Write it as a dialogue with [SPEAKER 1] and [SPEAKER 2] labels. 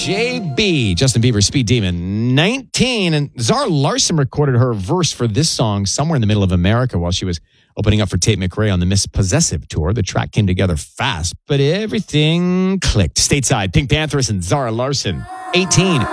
[SPEAKER 1] JB, Justin Bieber, Speed Demon, 19. And Zara Larsson recorded her verse for this song somewhere in the middle of America while she was opening up for Tate McRae on the Miss Possessive tour. The track came together fast, but everything clicked. Stateside, Pink Panthers and Zara Larsson, 18.